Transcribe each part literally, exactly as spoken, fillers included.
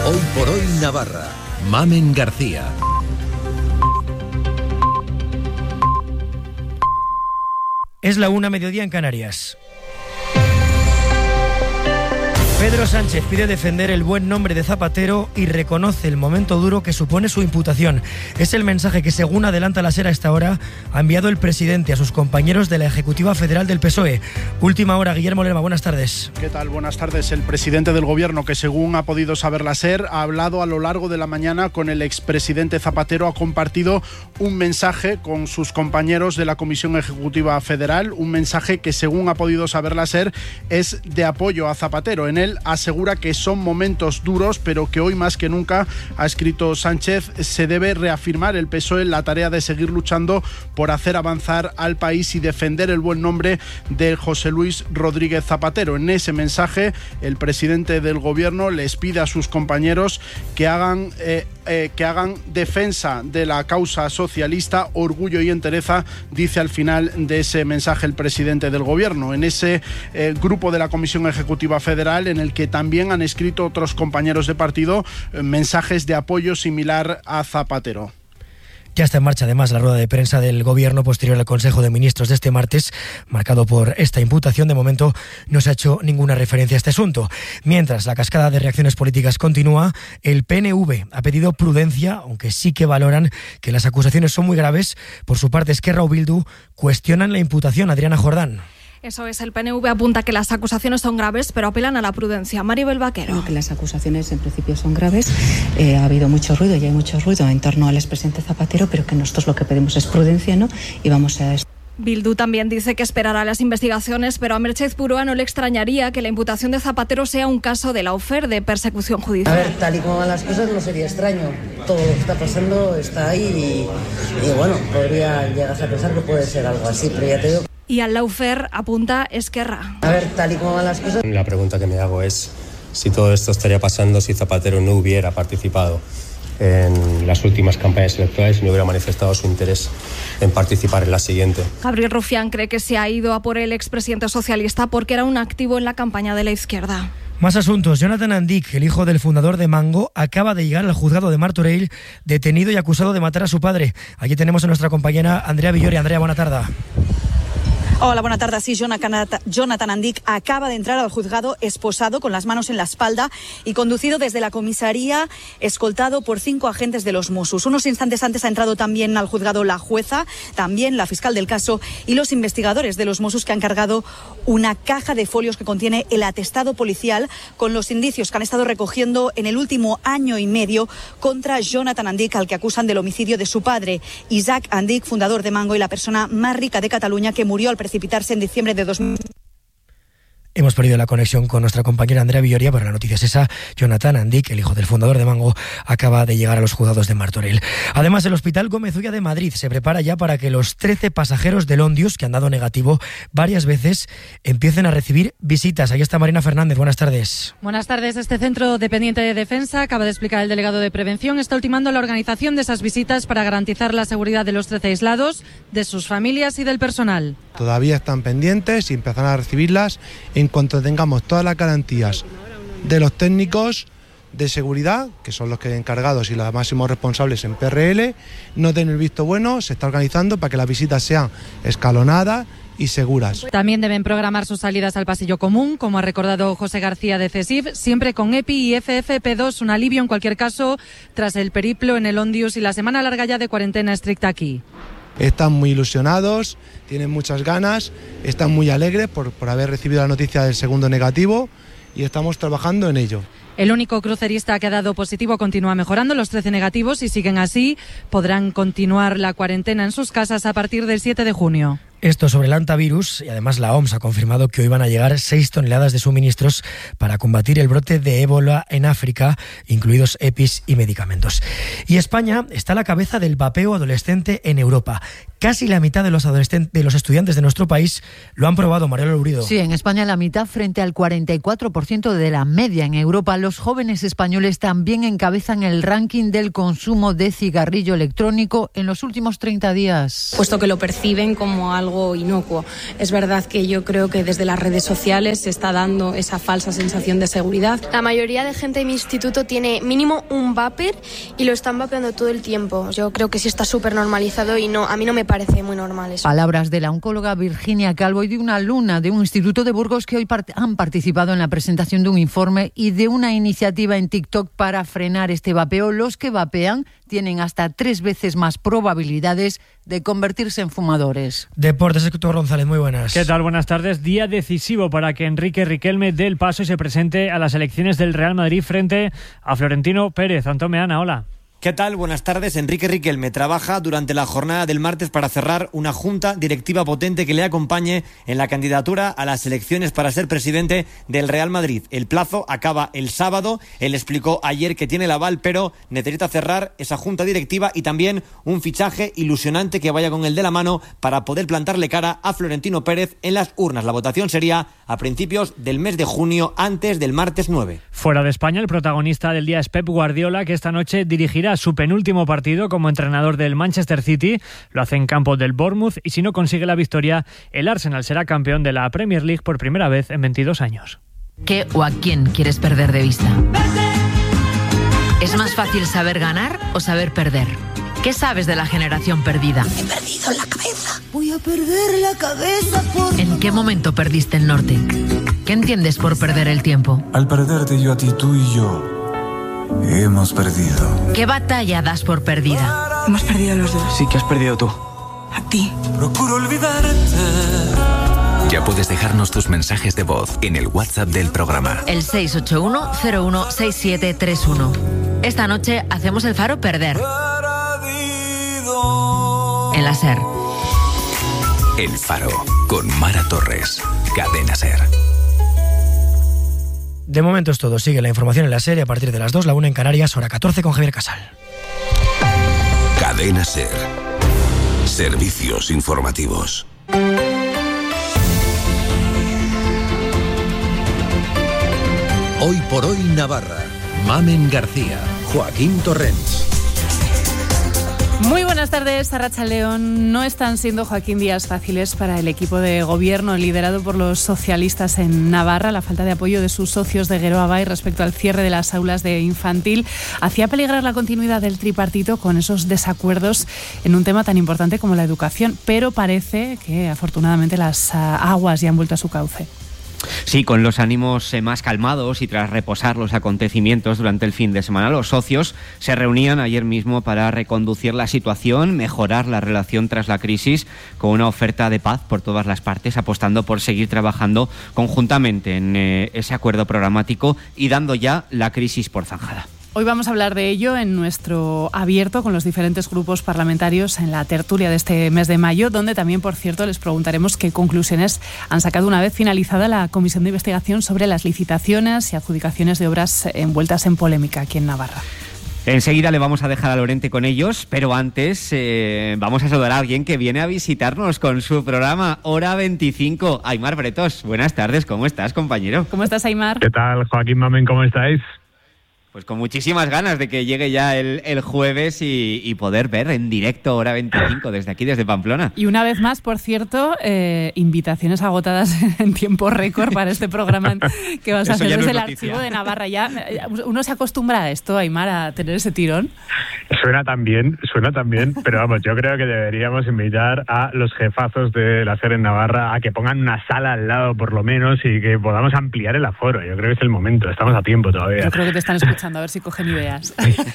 Hoy por hoy Navarra. Mamen García. Es la una, mediodía en Canarias. Pedro Sánchez pide defender el buen nombre de Zapatero y reconoce el momento duro que supone su imputación. Es el mensaje que, según adelanta la SER a esta hora, ha enviado el presidente a sus compañeros de la Ejecutiva Federal del P S O E. Última hora, Guillermo Lerma, buenas tardes. ¿Qué tal? Buenas tardes. El presidente del Gobierno, que según ha podido saber la SER, ha hablado a lo largo de la mañana con el expresidente Zapatero, ha compartido un mensaje con sus compañeros de la Comisión Ejecutiva Federal, un mensaje que, según ha podido saber la SER, es de apoyo a Zapatero. En él asegura que son momentos duros, pero que hoy más que nunca, ha escrito Sánchez, se debe reafirmar el P S O E en la tarea de seguir luchando por hacer avanzar al país y defender el buen nombre de José Luis Rodríguez Zapatero. En ese mensaje, el presidente del Gobierno les pide a sus compañeros que hagan, eh, eh, que hagan defensa de la causa socialista, orgullo y entereza, dice al final de ese mensaje el presidente del Gobierno. En ese eh, grupo de la Comisión Ejecutiva Federal, en el que también han escrito otros compañeros de partido eh, mensajes de apoyo similar a Zapatero. Ya está en marcha además la rueda de prensa del Gobierno posterior al Consejo de Ministros de este martes, marcado por esta imputación. De momento no se ha hecho ninguna referencia a este asunto. Mientras la cascada de reacciones políticas continúa, el P N V ha pedido prudencia, aunque sí que valoran que las acusaciones son muy graves. Por su parte, Esquerra o Bildu cuestionan la imputación. Adriana Jordán. Eso es, el P N V apunta que las acusaciones son graves, pero apelan a la prudencia. Maribel Vaquero. Bueno, que las acusaciones en principio son graves. Eh, ha habido mucho ruido y hay mucho ruido en torno al expresidente Zapatero, pero que nosotros lo que pedimos es prudencia, ¿no? Y vamos a... Bildu también dice que esperará las investigaciones, pero a Merchez Purúa no le extrañaría que la imputación de Zapatero sea un caso de lawfare, de persecución judicial. A ver, tal y como van las cosas no sería extraño. Todo lo que está pasando está ahí y, y bueno, podría llegar a pensar que puede ser algo así, pero ya te digo. Y al lawfare apunta Esquerra. A ver, tal y como van las cosas... La pregunta que me hago es si todo esto estaría pasando si Zapatero no hubiera participado en las últimas campañas electorales y no hubiera manifestado su interés en participar en la siguiente. Gabriel Rufián cree que se ha ido a por el expresidente socialista porque era un activo en la campaña de la izquierda. Más asuntos. Jonathan Andic, el hijo del fundador de Mango, acaba de llegar al juzgado de Martorell, detenido y acusado de matar a su padre. Aquí tenemos a nuestra compañera Andrea Villori. Andrea, buena tarde. Hola, buena tarde. Sí, Jonathan Andic acaba de entrar al juzgado esposado, con las manos en la espalda y conducido desde la comisaría, escoltado por cinco agentes de los Mossos. Unos instantes antes ha entrado también al juzgado la jueza, también la fiscal del caso y los investigadores de los Mossos, que han cargado una caja de folios que contiene el atestado policial con los indicios que han estado recogiendo en el último año y medio contra Jonathan Andic, al que acusan del homicidio de su padre, Isaac Andic, fundador de Mango y la persona más rica de Cataluña, que murió al precipitarse en diciembre de dos mil. Hemos perdido la conexión con nuestra compañera Andrea Villoria, pero la noticia es esa. Jonathan Andic, el hijo del fundador de Mango, acaba de llegar a los juzgados de Martorell. Además, el Hospital Gómez Ulla de Madrid se prepara ya para que los trece pasajeros del Ondius, que han dado negativo varias veces, empiecen a recibir visitas. Ahí está Marina Fernández. Buenas tardes. Buenas tardes. Este centro dependiente de Defensa, acaba de explicar el delegado de Prevención, está ultimando la organización de esas visitas para garantizar la seguridad de los trece aislados, de sus familias y del personal. Todavía están pendientes y empezarán a recibirlas en cuanto tengamos todas las garantías de los técnicos de seguridad, que son los que encargados y los máximos responsables en P R L, no den el visto bueno. Se está organizando para que las visitas sean escalonadas y seguras. También deben programar sus salidas al pasillo común, como ha recordado José García de CESIF, siempre con EPI y F F P dos, un alivio en cualquier caso tras el periplo en el Ondius y la semana larga ya de cuarentena estricta aquí. Están muy ilusionados, tienen muchas ganas, están muy alegres por, por haber recibido la noticia del segundo negativo y estamos trabajando en ello. El único crucerista que ha dado positivo continúa mejorando. Los trece negativos, si siguen así, podrán continuar la cuarentena en sus casas a partir del siete de junio. Esto sobre el hantavirus, y además la O M S ha confirmado que hoy van a llegar seis toneladas de suministros para combatir el brote de ébola en África, incluidos EPIs y medicamentos. Y España está a la cabeza del vapeo adolescente en Europa. Casi la mitad de los adolescentes, de los estudiantes de nuestro país lo han probado, Mariela Lurido. Sí, en España la mitad frente al cuarenta y cuatro por ciento de la media. En Europa, los jóvenes españoles también encabezan el ranking del consumo de cigarrillo electrónico en los últimos treinta días. Puesto que lo perciben como algo inocuo. Es verdad que yo creo que desde las redes sociales se está dando esa falsa sensación de seguridad. La mayoría de gente de mi instituto tiene mínimo un vapor y lo están vapeando todo el tiempo. Yo creo que sí está súper normalizado y no, a mí no me parece muy normal eso. Palabras de la oncóloga Virginia Calvo y de una alumna de un instituto de Burgos que hoy part- han participado en la presentación de un informe y de una iniciativa en TikTok para frenar este vapeo. Los que vapean tienen hasta tres veces más probabilidades de convertirse en fumadores. Deportes, Héctor González, muy buenas. ¿Qué tal? Buenas tardes. Día decisivo para que Enrique Riquelme dé el paso y se presente a las elecciones del Real Madrid frente a Florentino Pérez. Antón Meana, hola. ¿Qué tal? Buenas tardes. Enrique Riquelme trabaja durante la jornada del martes para cerrar una junta directiva potente que le acompañe en la candidatura a las elecciones para ser presidente del Real Madrid. El plazo acaba el sábado. Él explicó ayer que tiene el aval, pero necesita cerrar esa junta directiva y también un fichaje ilusionante que vaya con el de la mano para poder plantarle cara a Florentino Pérez en las urnas. La votación sería a principios del mes de junio, antes del martes nueve. Fuera de España, el protagonista del día es Pep Guardiola, que esta noche dirigirá su penúltimo partido como entrenador del Manchester City. Lo hace en campo del Bournemouth y si no consigue la victoria, el Arsenal será campeón de la Premier League por primera vez en veintidós años. ¿Qué o a quién quieres perder de vista? ¿Es más fácil saber ganar o saber perder? ¿Qué sabes de la generación perdida? He perdido la cabeza. Voy a perder la cabeza por... ¿En qué momento perdiste el norte? ¿Qué entiendes por perder el tiempo? Al perderte yo a ti, tú y yo hemos perdido. ¿Qué batalla das por perdida? Hemos perdido los dos. Sí, que has perdido tú. A ti. Procuro olvidarte. Ya puedes dejarnos tus mensajes de voz en el WhatsApp del programa. El seis ocho uno cero uno seis siete tres uno. Esta noche hacemos el Faro Perder. En la SER. El Faro, con Mara Torres. Cadena SER. De momento es todo. Sigue la información en la serie a partir de las dos, la una en Canarias, hora catorce con Javier Casal. Cadena SER. Servicios informativos. Hoy por hoy Navarra. Mamen García, Joaquín Torrents. Muy buenas tardes, Arratsaldeon. No están siendo, Joaquín, días fáciles para el equipo de gobierno liderado por los socialistas en Navarra. La falta de apoyo de sus socios de Geroa Bai respecto al cierre de las aulas de infantil hacía peligrar la continuidad del tripartito con esos desacuerdos en un tema tan importante como la educación. Pero parece que, afortunadamente, las aguas ya han vuelto a su cauce. Sí, con los ánimos más calmados y tras reposar los acontecimientos durante el fin de semana, los socios se reunían ayer mismo para reconducir la situación, mejorar la relación tras la crisis, con una oferta de paz por todas las partes, apostando por seguir trabajando conjuntamente en eh, ese acuerdo programático y dando ya la crisis por zanjada. Hoy vamos a hablar de ello en nuestro abierto con los diferentes grupos parlamentarios en la tertulia de este mes de mayo, donde también, por cierto, les preguntaremos qué conclusiones han sacado una vez finalizada la comisión de investigación sobre las licitaciones y adjudicaciones de obras envueltas en polémica aquí en Navarra. Enseguida le vamos a dejar a Lorente con ellos, pero antes eh, vamos a saludar a alguien que viene a visitarnos con su programa Hora veinticinco. Aimar Bretos, buenas tardes, ¿cómo estás, compañero? ¿Cómo estás, Aimar? ¿Qué tal, Joaquín, Mamen, cómo estáis? Pues con muchísimas ganas de que llegue ya el, el jueves y, y poder ver en directo Hora veinticinco desde aquí, desde Pamplona. Y una vez más, por cierto, eh, invitaciones agotadas en tiempo récord para este programa que vas a hacer desde el Archivo de Navarra. Ya uno se acostumbra a esto, Aimar, a tener ese tirón. Suena tan bien, suena tan bien, pero vamos, yo creo que deberíamos invitar a los jefazos de la SER en Navarra a que pongan una sala al lado por lo menos y que podamos ampliar el aforo. Yo creo que es el momento, estamos a tiempo todavía. Yo creo que te están escuchando. A ver si cogen ideas.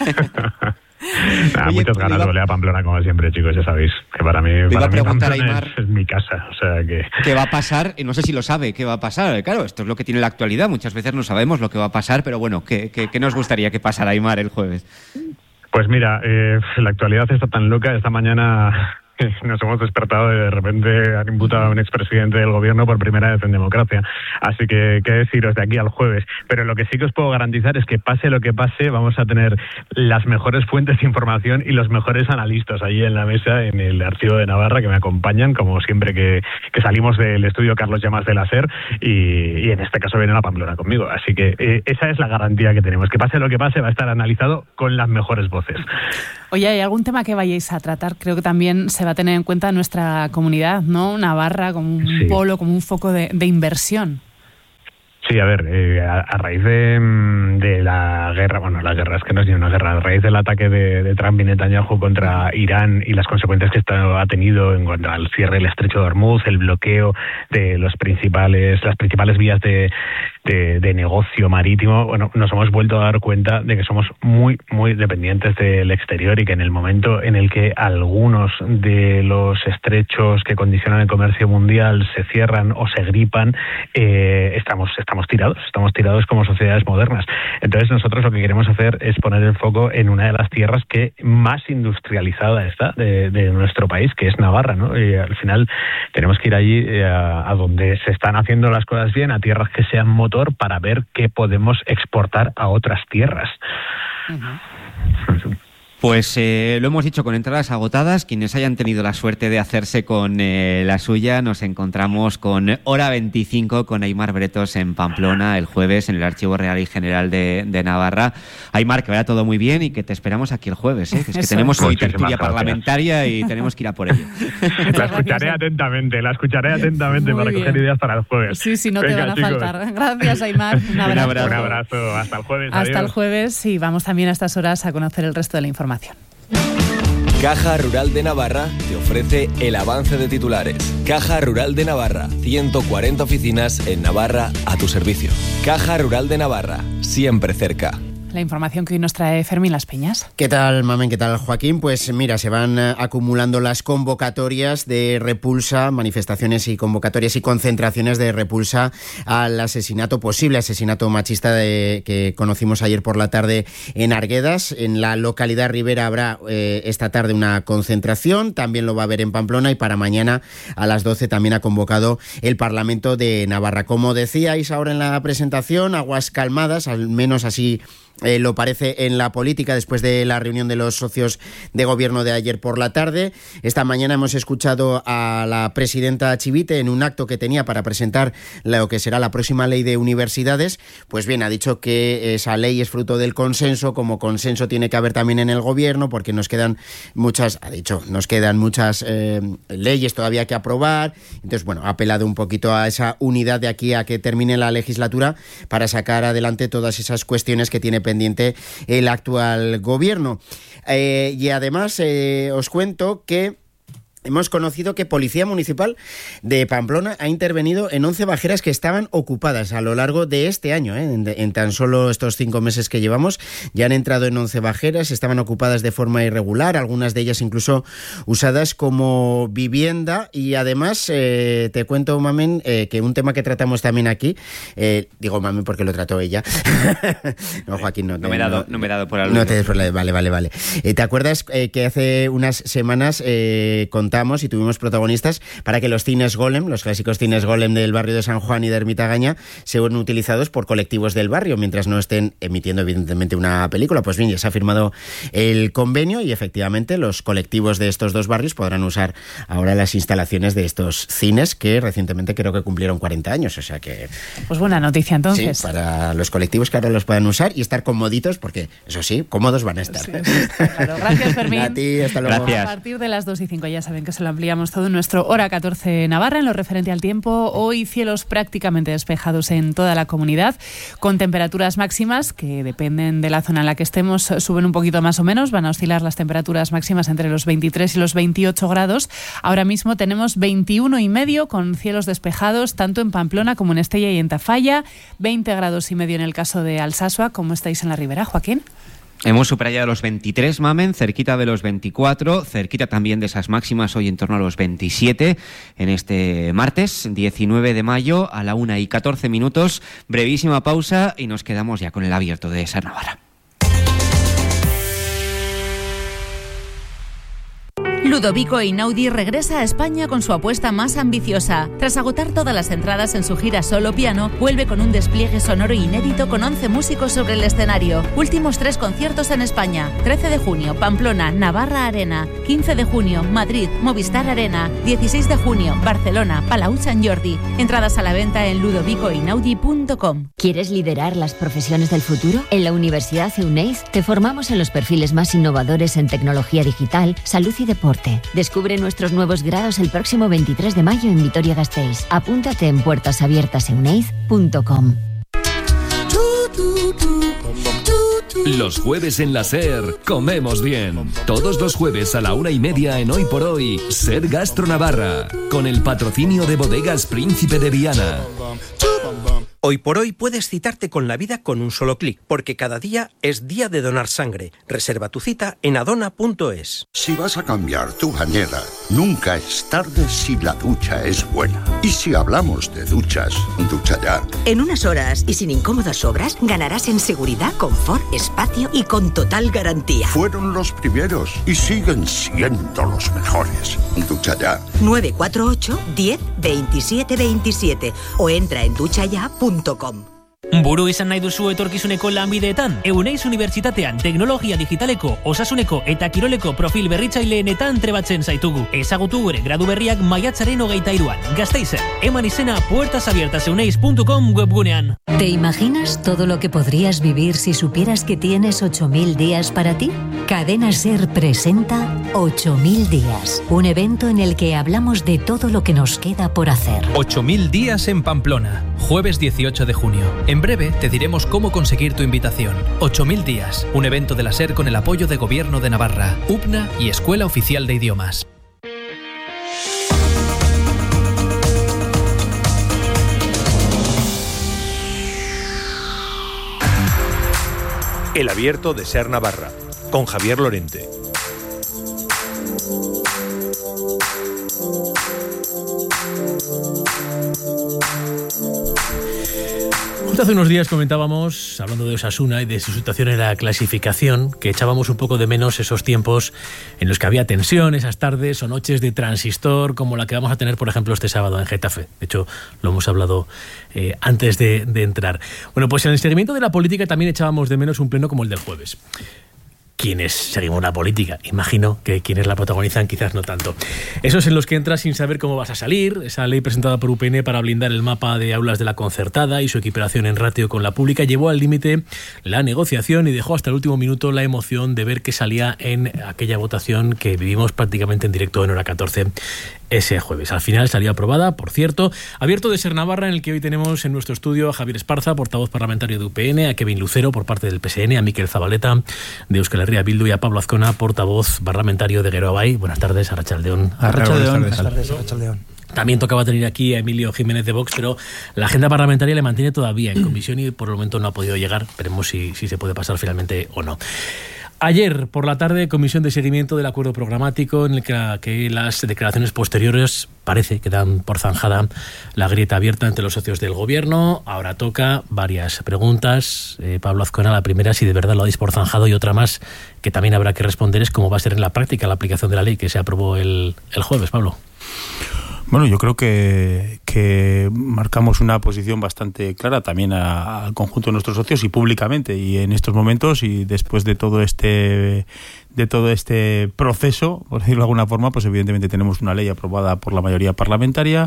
Nah, Oye, muchas ganas de volver a Pamplona, como siempre, chicos, ya sabéis. Que para mí, para mí Pamplona es, es mi casa. O sea que... ¿Qué va a pasar? No sé si lo sabe, ¿qué va a pasar? Claro, esto es lo que tiene la actualidad. Muchas veces no sabemos lo que va a pasar, pero bueno, ¿qué, qué, qué nos gustaría que pasara, Aimar, el jueves? Pues mira, eh, la actualidad está tan loca. Esta mañana nos hemos despertado y de repente han imputado a un expresidente del gobierno por primera vez en democracia. Así que, qué deciros de aquí al jueves. Pero lo que sí que os puedo garantizar es que pase lo que pase, vamos a tener las mejores fuentes de información y los mejores analistas allí en la mesa, en el Archivo de Navarra, que me acompañan, como siempre que, que salimos del estudio Carlos Llamas de la SER, y, y en este caso viene la Pamplona conmigo. Así que eh, esa es la garantía que tenemos, que pase lo que pase, va a estar analizado con las mejores voces. Oye, ¿hay algún tema que vayáis a tratar? Creo que también se va a tener en cuenta nuestra comunidad, ¿no? Navarra como un sí. polo, como un foco de, de inversión. Sí, a ver, eh, a, a raíz de, de la guerra, bueno, la guerra es que no es ni una guerra, a raíz del ataque de, de Trump y Netanyahu contra Irán y las consecuencias que esto ha tenido en cuanto al cierre del Estrecho de Hormuz, el bloqueo de los principales, las principales vías de, de, de negocio marítimo, bueno, nos hemos vuelto a dar cuenta de que somos muy, muy dependientes del exterior y que en el momento en el que algunos de los estrechos que condicionan el comercio mundial se cierran o se gripan, eh, estamos, estamos Estamos tirados, estamos tirados como sociedades modernas. Entonces nosotros lo que queremos hacer es poner el foco en una de las tierras que más industrializada está de, de nuestro país, que es Navarra, ¿no? Y al final tenemos que ir allí a, a donde se están haciendo las cosas bien, a tierras que sean motor, para ver qué podemos exportar a otras tierras. Uh-huh. Pues eh, lo hemos dicho, con entradas agotadas. Quienes hayan tenido la suerte de hacerse con eh, la suya, nos encontramos con Hora veinticinco con Aimar Bretos en Pamplona el jueves en el Archivo Real y General de, de Navarra. Aimar, que vaya todo muy bien y que te esperamos aquí el jueves, ¿eh? Que es que tenemos hoy tertulia parlamentaria y tenemos que ir a por ello. La escucharé atentamente, la escucharé atentamente muy para bien. Coger ideas para el jueves. Sí, sí, no Venga, te van a chicos. faltar. Gracias, Aimar. Un abrazo. Un abrazo. Un abrazo. Hasta el jueves. Hasta Adiós. el jueves y vamos también a estas horas a conocer el resto de la información. Caja Rural de Navarra te ofrece el avance de titulares. Caja Rural de Navarra, ciento cuarenta oficinas en Navarra a tu servicio. Caja Rural de Navarra, siempre cerca. La información que hoy nos trae Fermín Las Peñas. ¿Qué tal, Mamen? ¿Qué tal, Joaquín? Pues mira, se van acumulando las convocatorias de repulsa, manifestaciones y convocatorias y concentraciones de repulsa al asesinato, posible asesinato machista de, que conocimos ayer por la tarde en Arguedas. En la localidad Ribera habrá eh, esta tarde una concentración, también lo va a haber en Pamplona, y para mañana a las doce también ha convocado el Parlamento de Navarra. Como decíais ahora en la presentación, aguas calmadas, al menos así Eh, lo parece en la política después de la reunión de los socios de gobierno de ayer por la tarde. Esta mañana hemos escuchado a la presidenta Chivite en un acto que tenía para presentar lo que será la próxima ley de universidades. Pues bien, ha dicho que esa ley es fruto del consenso, como consenso tiene que haber también en el gobierno, porque nos quedan muchas, ha dicho, nos quedan muchas eh, leyes todavía que aprobar. Entonces, bueno, ha apelado un poquito a esa unidad de aquí a que termine la legislatura para sacar adelante todas esas cuestiones que tiene pendiente el actual gobierno. Eh, y además eh, os cuento que hemos conocido que Policía Municipal de Pamplona ha intervenido en once bajeras que estaban ocupadas a lo largo de este año, ¿eh? en, en tan solo estos cinco meses que llevamos. Ya han entrado en once bajeras, estaban ocupadas de forma irregular, algunas de ellas incluso usadas como vivienda. Y además eh, te cuento, Mamen, eh, que un tema que tratamos también aquí, eh, digo Mamen porque lo trató ella. No, Joaquín, no, no, me he dado, no, no me he dado por algo. No te des por la, vale, vale, vale. Eh, ¿Te acuerdas eh, que hace unas semanas eh, con y tuvimos protagonistas para que los cines Golem, los clásicos cines Golem del barrio de San Juan y de Ermitagaña, sean utilizados por colectivos del barrio mientras no estén emitiendo evidentemente una película? Pues bien, ya se ha firmado el convenio y efectivamente los colectivos de estos dos barrios podrán usar ahora las instalaciones de estos cines que recientemente creo que cumplieron cuarenta años, o sea que... Pues buena noticia entonces. Sí, para los colectivos que ahora los puedan usar y estar comoditos, porque eso sí, cómodos van a estar. Sí, sí, claro. Gracias, Fermín. A ti, hasta luego. Gracias. A partir de las dos y cinco ya saben que se lo ampliamos todo en nuestro Hora catorce Navarra. En lo referente al tiempo, hoy cielos prácticamente despejados en toda la comunidad, con temperaturas máximas que dependen de la zona en la que estemos, suben un poquito más o menos, van a oscilar las temperaturas máximas entre los veintitrés y los veintiocho grados. Ahora mismo tenemos veintiuno y medio con cielos despejados, tanto en Pamplona como en Estella y en Tafalla, veinte grados y medio en el caso de Alsasua. ¿Cómo estáis en la Ribera, Joaquín? Hemos superado los veintitrés, Mamen, cerquita de los veinticuatro, cerquita también de esas máximas hoy en torno a los veintisiete, en este martes diecinueve de mayo a la una y catorce minutos. Brevísima pausa y nos quedamos ya con el abierto de Ser Navarra. Ludovico Einaudi regresa a España con su apuesta más ambiciosa. Tras agotar todas las entradas en su gira solo piano, vuelve con un despliegue sonoro inédito con once músicos sobre el escenario. Últimos tres conciertos en España: trece de junio, Pamplona, Navarra Arena; quince de junio, Madrid, Movistar Arena; dieciséis de junio, Barcelona, Palau Sant Jordi. Entradas a la venta en ludovico einaudi punto com. ¿Quieres liderar las profesiones del futuro? En la Universidad Euneiz te formamos en los perfiles más innovadores en tecnología digital, salud y deporte. Descubre nuestros nuevos grados el próximo veintitrés de mayo en Vitoria-Gasteiz. Apúntate en puertas abiertas euneiz punto com. Los jueves en la SER comemos bien. Todos los jueves a la una y media en Hoy por Hoy, SER Gastro Navarra, con el patrocinio de Bodegas Príncipe de Viana. Hoy por hoy puedes citarte con la vida con un solo clic, porque cada día es día de donar sangre. Reserva tu cita en adona punto es. Si vas a cambiar tu bañera, nunca es tarde si la ducha es buena. Y si hablamos de duchas, ducha ya. En unas horas y sin incómodas obras, ganarás en seguridad, confort, espacio y con total garantía. Fueron los primeros y siguen siendo los mejores. Ducha ya. nueve cuatro ocho, diez, veintisiete veintisiete o entra en duchaya punto com. Buru izan nahi duzu etorkizuneko lanbideetan? Euneiz Unibertsitatean teknologia digitaleko, osasuneko eta kiroleko profil berritzaileenetan trebatzen zaitugu. Ezagutu gure gradu berriak maiatzaren hogeita hiruan. Gasteizen, eman izena puertas abiertas euneiz punto com webgunean. ¿Te imaginas todo lo que podrías vivir si supieras que tienes ocho mil días para ti? Cadena SER presenta ocho mil días, un evento en el que hablamos de todo lo que nos queda por hacer. ocho mil días en Pamplona, jueves dieciocho de junio. En breve te diremos cómo conseguir tu invitación. ocho mil días, un evento de la SER con el apoyo de Gobierno de Navarra, U P N A y Escuela Oficial de Idiomas. El abierto de SER Navarra, con Javier Lorente. Hace unos días comentábamos, hablando de Osasuna y de su situación en la clasificación, que echábamos un poco de menos esos tiempos en los que había tensión, esas tardes o noches de transistor, como la que vamos a tener, por ejemplo, este sábado en Getafe. De hecho, lo hemos hablado eh, antes de, de entrar. Bueno, pues en el seguimiento de la política también echábamos de menos un pleno como el del jueves. Quienes seguimos la política, imagino que quienes la protagonizan quizás no tanto. Esos en los que entras sin saber cómo vas a salir, esa ley presentada por U P N para blindar el mapa de aulas de la concertada y su equiparación en ratio con la pública, llevó al límite la negociación y dejó hasta el último minuto la emoción de ver qué salía en aquella votación que vivimos prácticamente en directo en hora catorce ese jueves. Al final salió aprobada, por cierto, abierto de SER Navarra, en el que hoy tenemos en nuestro estudio a Javier Esparza, portavoz parlamentario de U P N, a Kevin Lucero por parte del P S N, a Mikel Zabaleta de Euskal Herria Bildu y a Pablo Azcona, portavoz parlamentario de Geroa Bai. Buenas tardes, Arratsaldeon. Arratsaldeon. Buenas tardes, Arratsaldeon. También tocaba tener aquí a Emilio Jiménez de Vox, pero la agenda parlamentaria le mantiene todavía en comisión y por el momento no ha podido llegar. Veremos si, si se puede pasar finalmente o no. Ayer por la tarde, comisión de seguimiento del acuerdo programático en el que, que las declaraciones posteriores parece que dan por zanjada la grieta abierta entre los socios del gobierno. Ahora toca varias preguntas. Eh, Pablo Azcona, la primera, si de verdad lo dais por zanjado, y otra más que también habrá que responder es cómo va a ser en la práctica la aplicación de la ley que se aprobó el, el jueves, Pablo. Bueno, yo creo que, que marcamos una posición bastante clara también a, al conjunto de nuestros socios y públicamente, y en estos momentos y después de todo este de todo este proceso, por decirlo de alguna forma, pues evidentemente tenemos una ley aprobada por la mayoría parlamentaria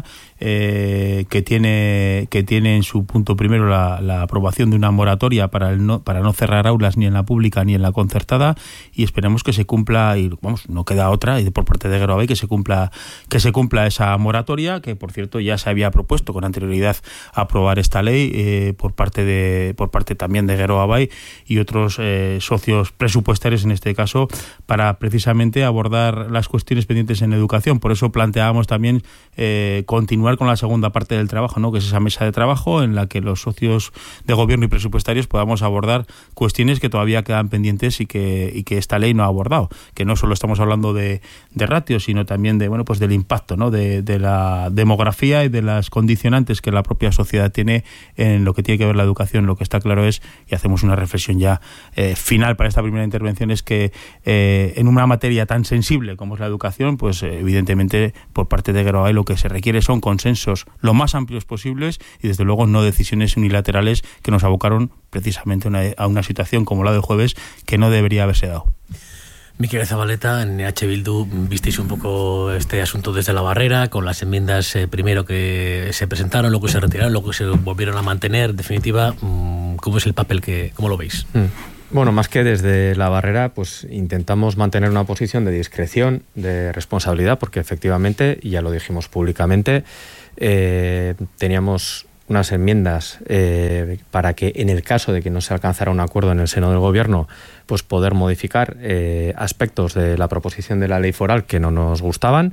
eh, que tiene que tiene en su punto primero la, la aprobación de una moratoria para el no para no cerrar aulas ni en la pública ni en la concertada, y esperemos que se cumpla, y vamos, no queda otra, y por parte de Geroa Bai que se cumpla que se cumpla esa moratoria, que por cierto ya se había propuesto con anterioridad aprobar esta ley eh, por parte de por parte también de Geroa Bai y otros eh, socios presupuestarios en este caso, para precisamente abordar las cuestiones pendientes en educación. Por eso planteábamos también eh, continuar con la segunda parte del trabajo, ¿no?, que es esa mesa de trabajo en la que los socios de gobierno y presupuestarios podamos abordar cuestiones que todavía quedan pendientes y que, y que esta ley no ha abordado, que no solo estamos hablando de, de ratios, sino también de bueno pues del impacto, ¿no?, de, de de la demografía y de las condicionantes que la propia sociedad tiene en lo que tiene que ver la educación. Lo que está claro es, y hacemos una reflexión ya eh, final para esta primera intervención, es que eh, en una materia tan sensible como es la educación, pues eh, evidentemente por parte de Geroa lo que se requiere son consensos lo más amplios posibles y desde luego no decisiones unilaterales que nos abocaron precisamente una, a una situación como la del jueves que no debería haberse dado. Miquel Zabaleta, en H. Bildu visteis un poco este asunto desde la barrera, con las enmiendas eh, primero que se presentaron, luego se retiraron, luego se volvieron a mantener. En definitiva, ¿cómo es el papel que, cómo lo veis? Mm. Bueno, más que desde la barrera, pues intentamos mantener una posición de discreción, de responsabilidad, porque efectivamente, y ya lo dijimos públicamente, eh, teníamos unas enmiendas eh, para que en el caso de que no se alcanzara un acuerdo en el seno del gobierno, pues poder modificar eh, aspectos de la proposición de la ley foral que no nos gustaban.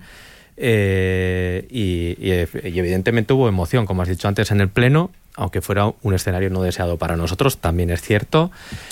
Eh, y, y, y evidentemente hubo emoción, como has dicho antes, en el Pleno, aunque fuera un escenario no deseado para nosotros, también es cierto.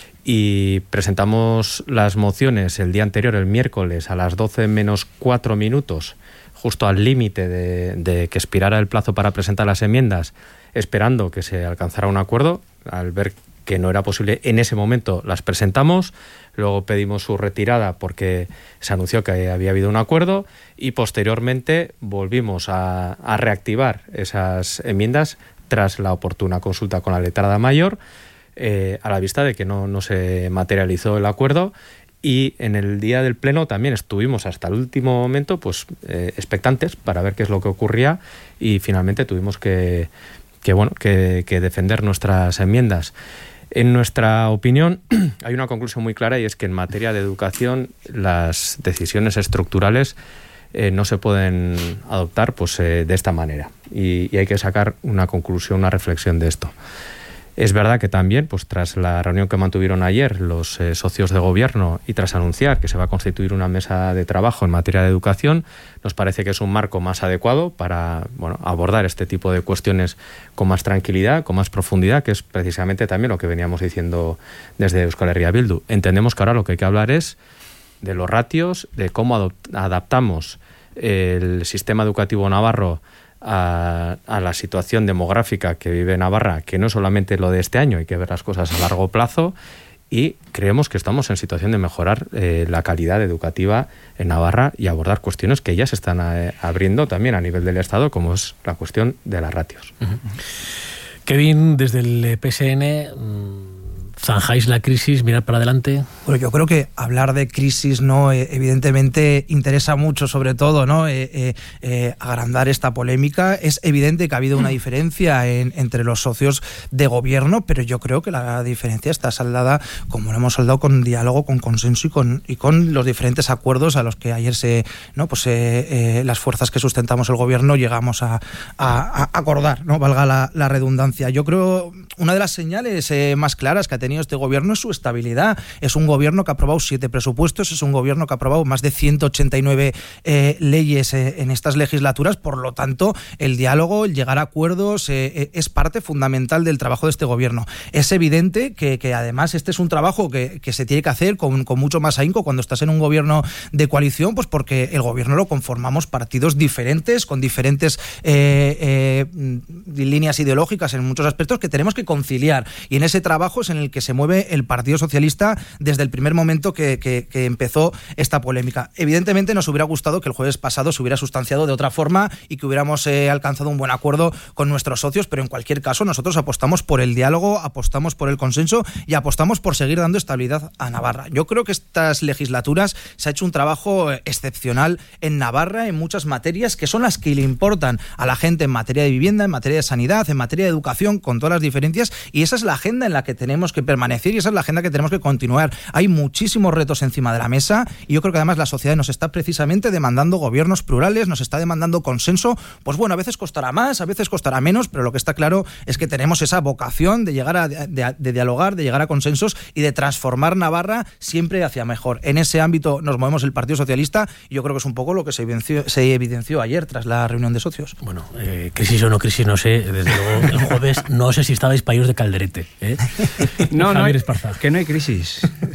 Y presentamos las mociones el día anterior, el miércoles, a las doce menos cuatro minutos, justo al límite de, de que expirara el plazo para presentar las enmiendas, esperando que se alcanzara un acuerdo. Al ver que no era posible en ese momento, las presentamos, luego pedimos su retirada porque se anunció que había habido un acuerdo y posteriormente volvimos a, a reactivar esas enmiendas tras la oportuna consulta con la letrada mayor, eh, a la vista de que no, no se materializó el acuerdo. Y en el día del Pleno también estuvimos hasta el último momento pues eh, expectantes para ver qué es lo que ocurría y finalmente tuvimos que, que, bueno, que, que defender nuestras enmiendas. En nuestra opinión hay una conclusión muy clara y es que en materia de educación las decisiones estructurales eh, no se pueden adoptar pues, eh, de esta manera y, y hay que sacar una conclusión, una reflexión de esto. Es verdad que también, pues tras la reunión que mantuvieron ayer los eh, socios de gobierno y tras anunciar que se va a constituir una mesa de trabajo en materia de educación, nos parece que es un marco más adecuado para bueno, abordar este tipo de cuestiones con más tranquilidad, con más profundidad, que es precisamente también lo que veníamos diciendo desde Euskal Herria Bildu. Entendemos que ahora lo que hay que hablar es de los ratios, de cómo adaptamos el sistema educativo navarro A, a la situación demográfica que vive Navarra, que no es solamente lo de este año, hay que ver las cosas a largo plazo y creemos que estamos en situación de mejorar eh, la calidad educativa en Navarra y abordar cuestiones que ya se están eh, abriendo también a nivel del Estado, como es la cuestión de las ratios. Uh-huh. Kevin, desde el P S N, ¿zanjáis la crisis, mirar para adelante? Bueno, yo creo que hablar de crisis, ¿no? Eh, evidentemente interesa mucho, sobre todo, ¿no? Eh, eh, eh, agrandar esta polémica. Es evidente que ha habido una diferencia en, entre los socios de gobierno, pero yo creo que la diferencia está saldada, como lo hemos saldado, con diálogo, con consenso y con, y con los diferentes acuerdos a los que ayer se, ¿no? Pues eh, eh, las fuerzas que sustentamos el gobierno llegamos a, a, a acordar, ¿no? Valga la, la redundancia. Yo creo una de las señales eh, más claras que ha tenido este gobierno es su estabilidad. Es un gobierno que ha aprobado siete presupuestos, es un gobierno que ha aprobado más de ciento ochenta y nueve eh, leyes eh, en estas legislaturas. Por lo tanto, el diálogo, el llegar a acuerdos eh, es parte fundamental del trabajo de este gobierno. Es evidente que, que además este es un trabajo que, que se tiene que hacer con, con mucho más ahínco cuando estás en un gobierno de coalición, pues porque el gobierno lo conformamos partidos diferentes, con diferentes eh, eh, líneas ideológicas en muchos aspectos que tenemos que conciliar, y en ese trabajo es en el que se mueve el Partido Socialista desde el primer momento que, que, que empezó esta polémica. Evidentemente nos hubiera gustado que el jueves pasado se hubiera sustanciado de otra forma y que hubiéramos eh, alcanzado un buen acuerdo con nuestros socios, pero en cualquier caso nosotros apostamos por el diálogo, apostamos por el consenso y apostamos por seguir dando estabilidad a Navarra. Yo creo que estas legislaturas se ha hecho un trabajo excepcional en Navarra en muchas materias que son las que le importan a la gente en materia de vivienda, en materia de sanidad, en materia de educación, con todas las diferencias, y esa es la agenda en la que tenemos que permanecer y esa es la agenda que tenemos que continuar. Hay muchísimos retos encima de la mesa y yo creo que además la sociedad nos está precisamente demandando gobiernos plurales, nos está demandando consenso. Pues bueno, a veces costará más, a veces costará menos, pero lo que está claro es que tenemos esa vocación de llegar a de, de dialogar, de llegar a consensos y de transformar Navarra siempre hacia mejor. En ese ámbito nos movemos el Partido Socialista y yo creo que es un poco lo que se evidenció, se evidenció ayer tras la reunión de socios. Bueno, eh, crisis o no crisis, no sé. Desde luego, el jueves no sé si estabais para iros de calderete, ¿eh? No, no, hay, que no hay crisis.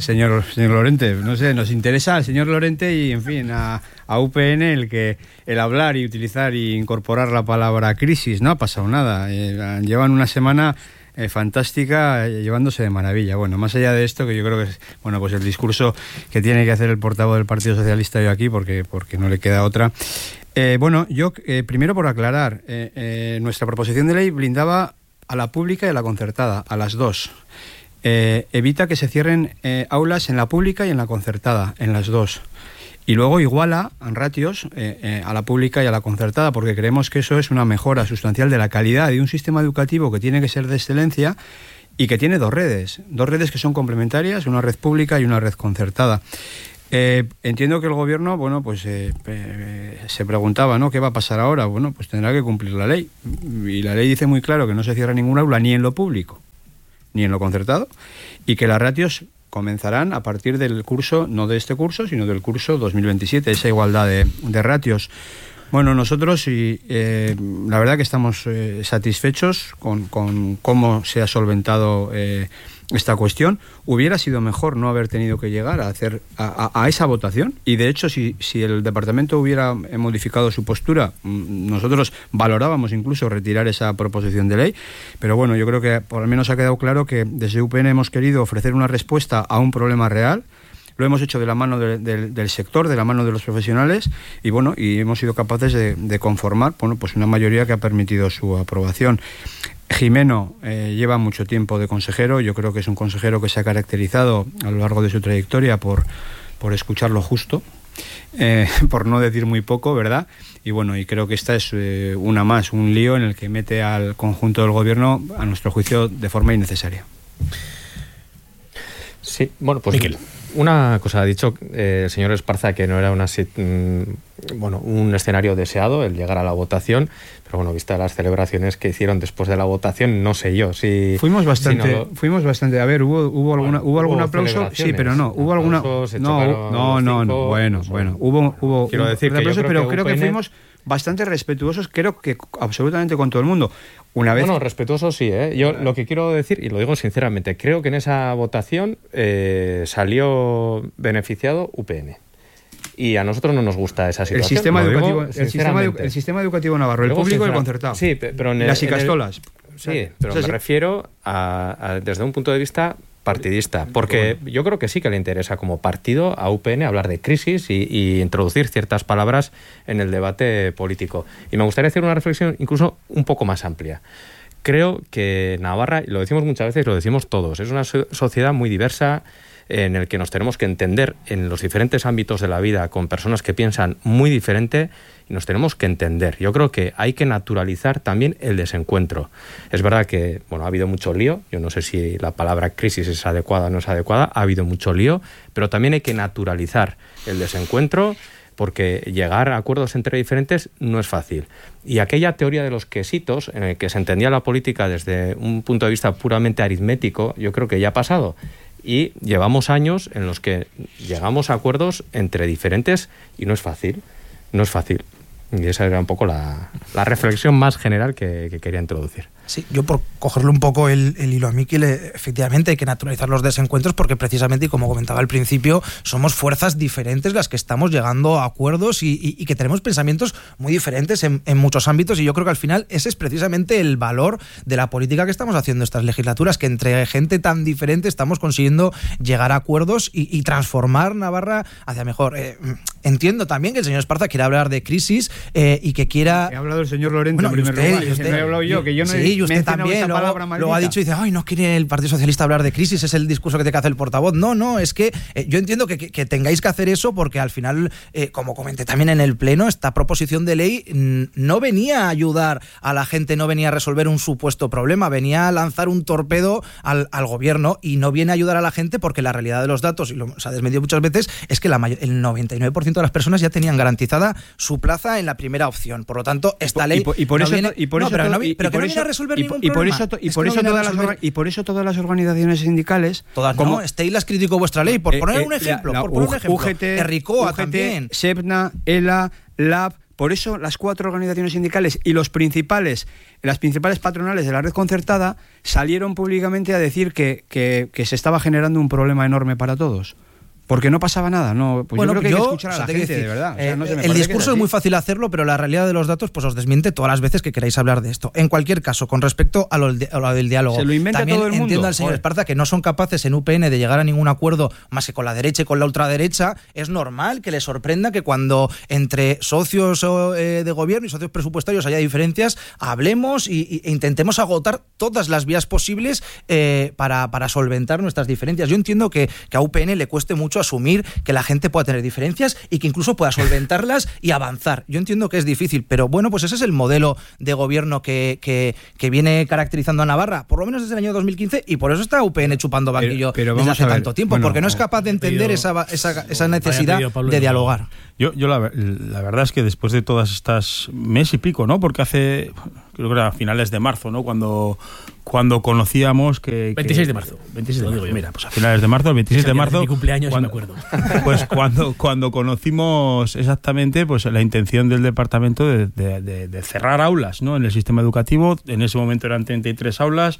señor, señor Lorente, no sé, nos interesa al señor Lorente y, en fin, a, a U P N el que el hablar y utilizar y incorporar la palabra crisis. No ha pasado nada. Eh, llevan una semana eh, fantástica, eh, llevándose de maravilla. Bueno, más allá de esto, que yo creo que es, bueno, pues el discurso que tiene que hacer el portavoz del Partido Socialista hoy aquí, porque, porque no le queda otra. Eh, bueno, yo, eh, primero por aclarar, eh, eh, nuestra proposición de ley blindaba a la pública y a la concertada, a las dos. Eh, evita que se cierren eh, aulas en la pública y en la concertada, en las dos. Y luego iguala en ratios eh, eh, a la pública y a la concertada, porque creemos que eso es una mejora sustancial de la calidad de un sistema educativo que tiene que ser de excelencia y que tiene dos redes, dos redes que son complementarias, una red pública y una red concertada. Eh, entiendo que el gobierno, bueno, pues eh, eh, se preguntaba, ¿no? ¿Qué va a pasar ahora? Bueno, pues tendrá que cumplir la ley. Y la ley dice muy claro que no se cierra ningún aula, ni en lo público, ni en lo concertado, y que las ratios comenzarán a partir del curso, no de este curso, sino del curso dos mil veintisiete, esa igualdad de, de ratios. Bueno, nosotros, y, eh, la verdad que estamos eh, satisfechos con, con cómo se ha solventado eh, esta cuestión. Hubiera sido mejor no haber tenido que llegar a hacer a, a, a esa votación, y de hecho si, si el departamento hubiera modificado su postura, nosotros valorábamos incluso retirar esa proposición de ley, pero bueno, yo creo que por lo menos ha quedado claro que desde U P N hemos querido ofrecer una respuesta a un problema real. Lo hemos hecho de la mano de, de, del sector, de la mano de los profesionales, y bueno, y hemos sido capaces de, de conformar, bueno, pues una mayoría que ha permitido su aprobación. Jimeno eh, lleva mucho tiempo de consejero. Yo creo que es un consejero que se ha caracterizado a lo largo de su trayectoria por, por escuchar lo justo, eh, por no decir muy poco, ¿verdad? Y bueno, y creo que esta es eh, una más, un lío en el que mete al conjunto del gobierno, a nuestro juicio, de forma innecesaria. Sí, bueno, pues Miquel. Una cosa, ha dicho eh, el señor Esparza que no era una, mm, bueno, un escenario deseado el llegar a la votación, pero bueno, vista las celebraciones que hicieron después de la votación, no sé yo si... Fuimos bastante, si no lo... fuimos bastante, a ver, hubo, hubo alguna, bueno, hubo algún aplauso, sí, pero no, hubo alguna... No, no, no, no, bueno, bueno, hubo, hubo... Quiero decir que aplauso, yo creo pero que creo U P N... que fuimos bastante respetuosos, creo que absolutamente con todo el mundo. Una vez... Bueno, respetuoso sí, ¿eh? Yo lo que quiero decir, y lo digo sinceramente, creo que en esa votación eh, salió beneficiado U P N. Y a nosotros no nos gusta esa situación. El sistema, educativo, el sistema, edu el sistema educativo navarro, el público y el concertado. Sí, pero en el, las icastolas. Sí, pero o sea, me sí. refiero a, a, desde un punto de vista partidista, porque yo creo que sí que le interesa como partido a U P N hablar de crisis y, y introducir ciertas palabras en el debate político. Y me gustaría hacer una reflexión incluso un poco más amplia. Creo que Navarra, y lo decimos muchas veces, lo decimos todos, es una so- sociedad muy diversa, en el que nos tenemos que entender en los diferentes ámbitos de la vida con personas que piensan muy diferente, y nos tenemos que entender. Yo creo que hay que naturalizar también el desencuentro. Es verdad que, bueno, ha habido mucho lío, yo no sé si la palabra crisis es adecuada o no es adecuada, ha habido mucho lío, pero también hay que naturalizar el desencuentro, porque llegar a acuerdos entre diferentes no es fácil. Y aquella teoría de los quesitos, en el que se entendía la política desde un punto de vista puramente aritmético, yo creo que ya ha pasado. Y llevamos años en los que llegamos a acuerdos entre diferentes y no es fácil, no es fácil. Y esa era un poco la, la reflexión más general que, que quería introducir. Sí, yo por cogerle un poco el, el hilo a Miquel, efectivamente hay que naturalizar los desencuentros porque precisamente, y como comentaba al principio, somos fuerzas diferentes las que estamos llegando a acuerdos y, y, y que tenemos pensamientos muy diferentes en, en muchos ámbitos, y yo creo que al final ese es precisamente el valor de la política que estamos haciendo estas legislaturas, que entre gente tan diferente estamos consiguiendo llegar a acuerdos y, y transformar Navarra hacia mejor. Eh, entiendo también que el señor Esparza quiera hablar de crisis eh, y que quiera... He hablado el señor Lorente bueno, en primer usted, lugar, usted, no he hablado yo, que yo no sí, he y usted también luego, luego ha dicho y dice, ay, no quiere el Partido Socialista hablar de crisis, es el discurso que tiene que hacer el portavoz. No, no, es que eh, yo entiendo que, que, que tengáis que hacer eso porque al final, eh, como comenté también en el Pleno, esta proposición de ley mm, no venía a ayudar a la gente, no venía a resolver un supuesto problema, venía a lanzar un torpedo al, al gobierno, y no viene a ayudar a la gente porque la realidad de los datos, y lo se ha desmentido muchas veces, es que la mayor, el noventa y nueve por ciento de las personas ya tenían garantizada su plaza en la primera opción. Por lo tanto, esta ley... Y por, y por no eso... Viene, y por no, eso pero, todo, no, y, pero y que no eso, viene a resolver y, ningún y por problema. eso, y, es por que eso no todas las, y por eso todas las organizaciones sindicales... Todas como, no, Steylas criticó vuestra ley, por poner eh, un ejemplo, la, la, por poner un ejemplo. U G T, Erricoa U G T, también. SEPNA, ELA, LAB... Por eso las cuatro organizaciones sindicales y los principales, las principales patronales de la red concertada salieron públicamente a decir que, que, que se estaba generando un problema enorme para todos. Porque no pasaba nada, no. Pues bueno, yo creo que yo, hay que escuchar a o sea, la gente, decir, de verdad. O sea, no sé, el discurso es, es muy fácil hacerlo, pero la realidad de los datos pues os desmiente todas las veces que queráis hablar de esto. En cualquier caso, con respecto a lo, a lo del diálogo, se lo inventa también todo el mundo. Entiendo al señor Joder. Esparza que no son capaces en U P N de llegar a ningún acuerdo más que con la derecha y con la ultraderecha. Es normal que les sorprenda que cuando entre socios eh, de gobierno y socios presupuestarios haya diferencias, hablemos y, y, e intentemos agotar todas las vías posibles eh, para, para solventar nuestras diferencias. Yo entiendo que, que a U P N le cueste mucho asumir que la gente pueda tener diferencias y que incluso pueda solventarlas y avanzar. Yo entiendo que es difícil, pero bueno, pues ese es el modelo de gobierno que, que, que viene caracterizando a Navarra, por lo menos desde el año dos mil quince, y por eso está U P N chupando banquillo pero, pero desde hace tanto tiempo, bueno, porque no es capaz de entender esa, esa, esa necesidad de dialogar. Yo, yo la, la verdad es que después de todas estas mes y pico, ¿no? Porque hace, creo que era a finales de marzo, ¿no? Cuando cuando conocíamos que... veintiséis de marzo. veintiséis de marzo. Mira, pues a finales de marzo, el veintiséis de marzo... Mi cumpleaños, cuando, me acuerdo. Pues cuando, cuando conocimos exactamente pues la intención del departamento de, de, de, de cerrar aulas, ¿no? En el sistema educativo, en ese momento eran treinta y tres aulas.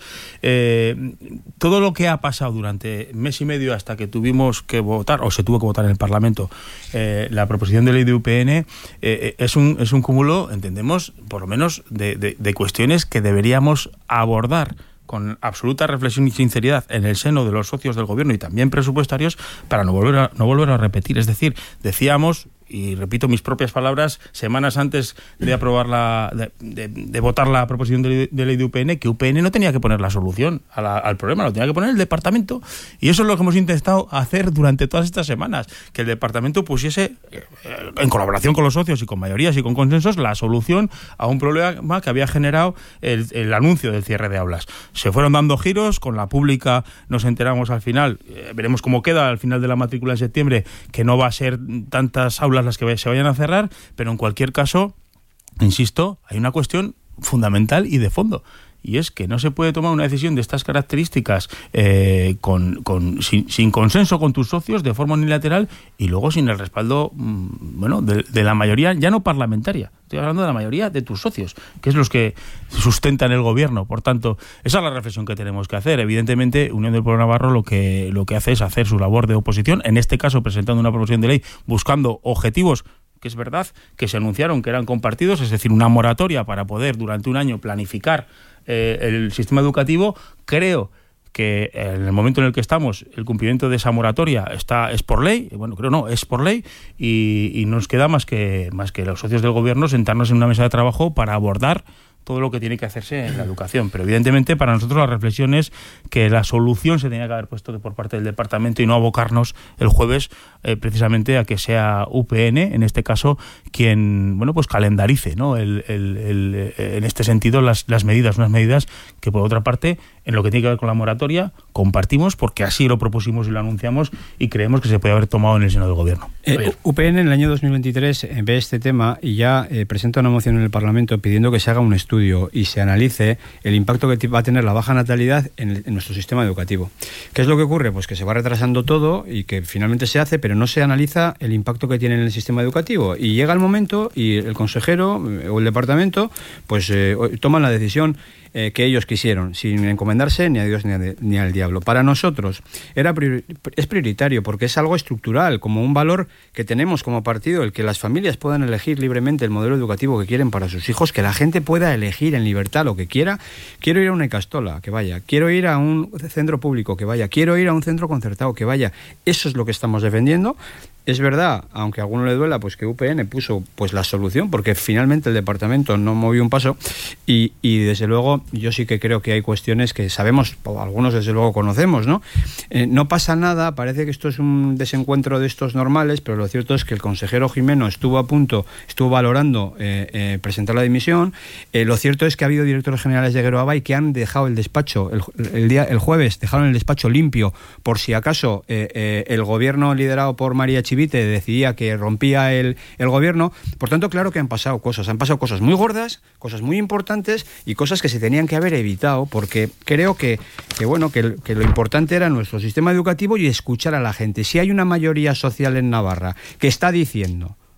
Eh, todo lo que ha pasado durante mes y medio hasta que tuvimos que votar, o se tuvo que votar en el Parlamento, eh, la proposición de ley de U P N, eh, es, un, es un cúmulo, entendemos, por lo menos, de, de, de cuestiones que deberíamos abordar con absoluta reflexión y sinceridad en el seno de los socios del gobierno y también presupuestarios para no volver a, no volver a repetir. Es decir, decíamos, y repito mis propias palabras, semanas antes de aprobar la de, de, de votar la proposición de, de ley de U P N, que U P N no tenía que poner la solución a la, al problema, lo tenía que poner el departamento, y eso es lo que hemos intentado hacer durante todas estas semanas, que el departamento pusiese, eh, en colaboración con los socios y con mayorías y con consensos, la solución a un problema que había generado el, el anuncio del cierre de aulas. Se fueron dando giros, con la pública nos enteramos al final, eh, veremos cómo queda al final de la matrícula en septiembre, que no va a ser tantas aulas las que se vayan a cerrar, pero en cualquier caso, insisto, hay una cuestión fundamental y de fondo, y es que no se puede tomar una decisión de estas características eh, con, con, sin, sin consenso con tus socios, de forma unilateral, y luego sin el respaldo mmm, bueno, de, de la mayoría, ya no parlamentaria, estoy hablando de la mayoría de tus socios, que es los que sustentan el gobierno. Por tanto, esa es la reflexión que tenemos que hacer. Evidentemente, Unión del Pueblo Navarro lo que, lo que hace es hacer su labor de oposición, en este caso presentando una proposición de ley buscando objetivos que es verdad que se anunciaron que eran compartidos, es decir, una moratoria para poder durante un año planificar eh, el sistema educativo. Creo que en el momento en el que estamos, el cumplimiento de esa moratoria está es por ley, bueno, creo no, es por ley, y, y no nos queda más que, más que los socios del gobierno sentarnos en una mesa de trabajo para abordar todo lo que tiene que hacerse en la educación. Pero evidentemente para nosotros la reflexión es que la solución se tenía que haber puesto por parte del departamento y no abocarnos el jueves eh, precisamente a que sea U P N, en este caso, quien bueno pues calendarice, ¿no? el, el, el, en este sentido las, las medidas, unas medidas que por otra parte, en lo que tiene que ver con la moratoria, compartimos porque así lo propusimos y lo anunciamos y creemos que se puede haber tomado en el seno del gobierno. Eh, U P N en el año dos mil veintitrés ve este tema y ya eh, presenta una moción en el Parlamento pidiendo que se haga un estudio y se analice el impacto que va a tener la baja natalidad en, el, en nuestro sistema educativo. ¿Qué es lo que ocurre? Pues que se va retrasando todo y que finalmente se hace, pero no se analiza el impacto que tiene en el sistema educativo. Y llega el momento y el consejero o el departamento pues eh, toman la decisión eh, que ellos quisieron, sin encomendarse ni a Dios ni, a, ni al diablo. Para nosotros era priori- es prioritario porque es algo estructural, como un valor que tenemos como partido, el que las familias puedan elegir libremente el modelo educativo que quieren para sus hijos, que la gente pueda elegir en libertad lo que quiera. Quiero ir a una Icastola, que vaya. Quiero ir a un centro público, que vaya. Quiero ir a un centro concertado, que vaya. Eso es lo que estamos defendiendo. Es verdad, aunque a alguno le duela, pues que U P N puso pues la solución, porque finalmente el departamento no movió un paso y, y desde luego yo sí que creo que hay cuestiones que sabemos, o algunos desde luego conocemos, ¿no? Eh, no pasa nada, parece que esto es un desencuentro de estos normales, pero lo cierto es que el consejero Jimeno estuvo a punto, estuvo valorando eh, eh, presentar la dimisión. Eh, lo cierto es que ha habido directores generales de Geroa Bai que han dejado el despacho, el, el, día, el jueves dejaron el despacho limpio por si acaso eh, eh, el gobierno liderado por María Chivite decidía que rompía el, el gobierno. Por tanto, claro que han pasado cosas, han pasado cosas muy gordas, cosas muy importantes y cosas que se tenían que haber evitado, porque creo que, que bueno, que, que lo importante era nuestro sistema educativo y escuchar a la gente. Si hay una mayoría social en Navarra que está diciendo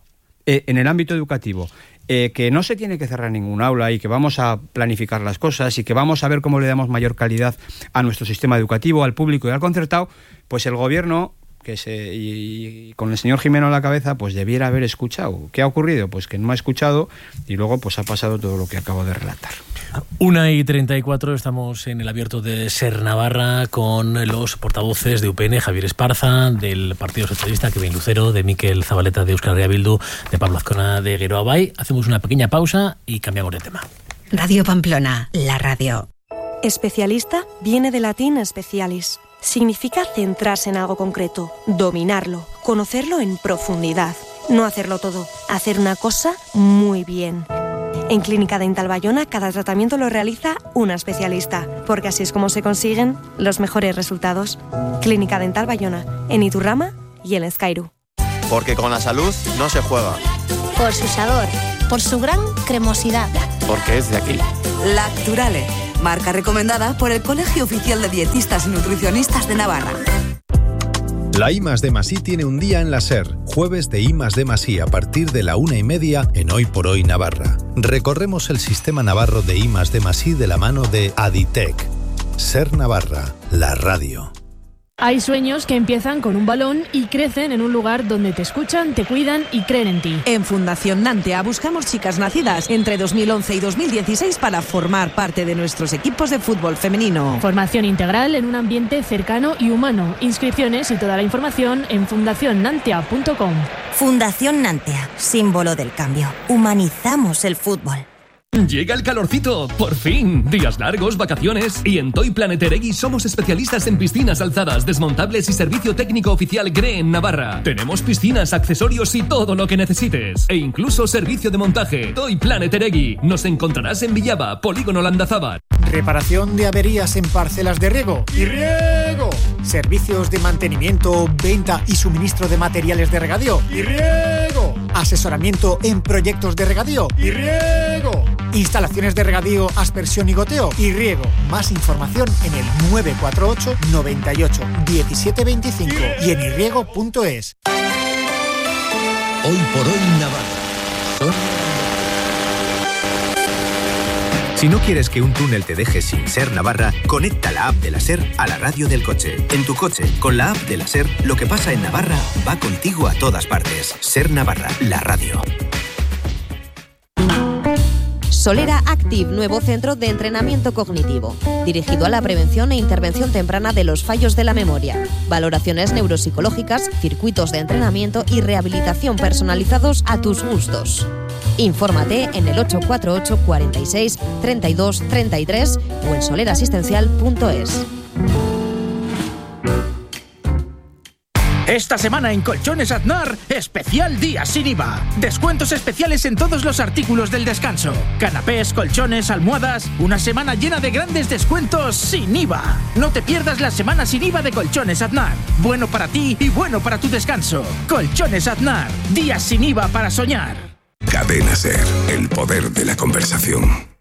eh, en el ámbito educativo, eh, que no se tiene que cerrar ningún aula y que vamos a planificar las cosas y que vamos a ver cómo le damos mayor calidad a nuestro sistema educativo, al público y al concertado, pues el gobierno, que se, y, y con el señor Jimeno a la cabeza, pues debiera haber escuchado. ¿Qué ha ocurrido? Pues que no ha escuchado y luego pues ha pasado todo lo que acabo de relatar. Una y treinta y cuatro, estamos en el abierto de Ser Navarra con los portavoces de U P N, Javier Esparza, del Partido Socialista, Kevin Lucero, de Mikel Zabaleta, de Euskal Herria Bildu, de Pablo Azcona, de Geroa Bai. Hacemos una pequeña pausa y cambiamos de tema. Radio Pamplona, la radio. Especialista viene del latín specialis. Significa centrarse en algo concreto, dominarlo, conocerlo en profundidad. No hacerlo todo, hacer una cosa muy bien. En Clínica Dental Bayona cada tratamiento lo realiza una especialista, porque así es como se consiguen los mejores resultados. Clínica Dental Bayona, en Iturrama y en Ezcairu. Porque con la salud no se juega. Por su sabor, por su gran cremosidad. Porque es de aquí. Lacturale, marca recomendada por el Colegio Oficial de Dietistas y Nutricionistas de Navarra. La I más D más I tiene un día en la SER, jueves de I más D más I a partir de la una y media en Hoy por Hoy Navarra. Recorremos el sistema navarro de I más D más I de la mano de Aditec. SER Navarra, la radio. Hay sueños que empiezan con un balón y crecen en un lugar donde te escuchan, te cuidan y creen en ti. En Fundación Nantea buscamos chicas nacidas entre dos mil once y dos mil dieciséis para formar parte de nuestros equipos de fútbol femenino. Formación integral en un ambiente cercano y humano. Inscripciones y toda la información en fundación nantea punto com. Fundación Nantea, símbolo del cambio. Humanizamos el fútbol. Llega el calorcito, por fin. Días largos, vacaciones. Y en Toy Planet Eregui somos especialistas en piscinas alzadas, desmontables y servicio técnico oficial G R E en Navarra. Tenemos piscinas, accesorios y todo lo que necesites. E incluso servicio de montaje. Toy Planet Eregui. Nos encontrarás en Villaba, Polígono Landazábal. Reparación de averías en parcelas de riego. ¡Y riego! Servicios de mantenimiento, venta y suministro de materiales de regadío. ¡Y riego! Asesoramiento en proyectos de regadío. ¡Y riego! Instalaciones de regadío, aspersión y goteo y riego. Más información en el nueve cuatro ocho, noventa y ocho, diecisiete veinticinco y en irriego punto es. Hoy por hoy Navarra. Si no quieres que un túnel te deje sin Ser Navarra, conecta la app de la SER a la radio del coche. En tu coche, con la app de la SER, lo que pasa en Navarra va contigo a todas partes. Ser Navarra, la radio. Solera Active, nuevo centro de entrenamiento cognitivo, dirigido a la prevención e intervención temprana de los fallos de la memoria, valoraciones neuropsicológicas, circuitos de entrenamiento y rehabilitación personalizados a tus gustos. Infórmate en el ocho cuatro ocho, cuarenta y seis, treinta y dos, treinta y tres o en solerasistencial punto es. Esta semana en Colchones Aznar, especial día sin I V A. Descuentos especiales en todos los artículos del descanso. Canapés, colchones, almohadas. Una semana llena de grandes descuentos sin I V A. No te pierdas la semana sin I V A de Colchones Aznar. Bueno para ti y bueno para tu descanso. Colchones Aznar. Días sin I V A para soñar. Cadena SER, el poder de la conversación.